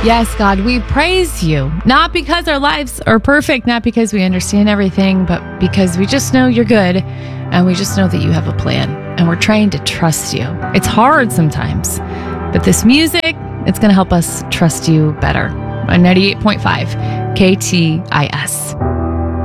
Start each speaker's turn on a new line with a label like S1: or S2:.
S1: Yes, God, we praise you, not because our lives are perfect, not because we understand everything, but because we just know you're good and we just know that you have a plan and we're trying to trust you. It's hard sometimes, but this music, it's going to help us trust you better. On 98.5 KTIS.